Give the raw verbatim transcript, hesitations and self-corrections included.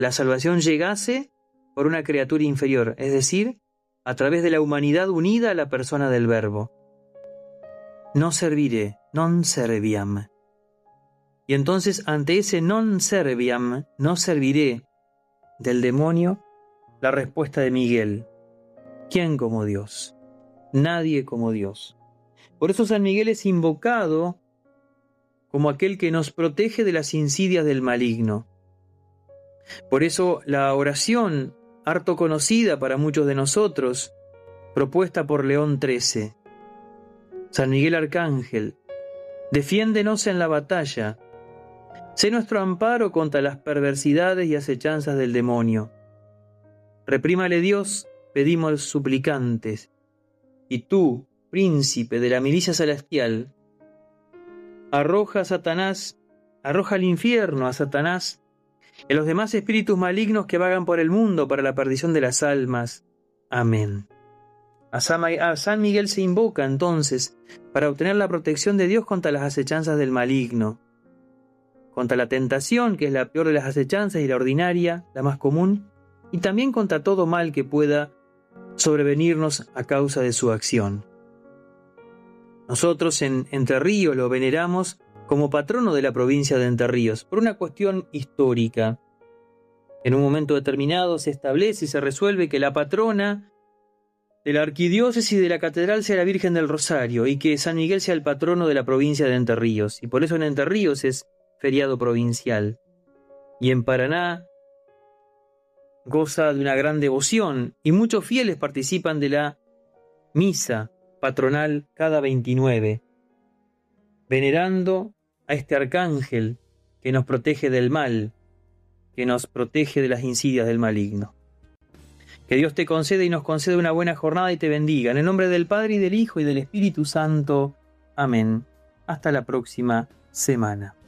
la salvación llegase por una criatura inferior, es decir, a través de la humanidad unida a la persona del Verbo. No serviré, non serviam. Y entonces, ante ese non serviam, no serviré del demonio, la respuesta de Miguel: ¿quién como Dios? Nadie como Dios. Por eso San Miguel es invocado como aquel que nos protege de las insidias del maligno. Por eso la oración, harto conocida para muchos de nosotros, propuesta por León trece. San Miguel Arcángel, defiéndenos en la batalla. Sé nuestro amparo contra las perversidades y acechanzas del demonio. Reprímale Dios, pedimos suplicantes. Y tú, príncipe de la milicia celestial, arroja a Satanás, arroja al infierno a Satanás y a los demás espíritus malignos que vagan por el mundo para la perdición de las almas. Amén. A San, a San Miguel se invoca entonces para obtener la protección de Dios contra las acechanzas del maligno, contra la tentación, que es la peor de las acechanzas y la ordinaria, la más común, y también contra todo mal que pueda sobrevenirnos a causa de su acción. Nosotros en Entre Ríos lo veneramos como patrono de la provincia de Entre Ríos, por una cuestión histórica. En un momento determinado se establece y se resuelve que la patrona de la arquidiócesis de la catedral sea la Virgen del Rosario y que San Miguel sea el patrono de la provincia de Entre Ríos. Y por eso en Entre Ríos es feriado provincial. Y en Paraná goza de una gran devoción y muchos fieles participan de la misa patronal cada veintinueve, venerando a este arcángel que nos protege del mal, que nos protege de las insidias del maligno. Que Dios te conceda y nos conceda una buena jornada y te bendiga. En el nombre del Padre, y del Hijo, y del Espíritu Santo. Amén. Hasta la próxima semana.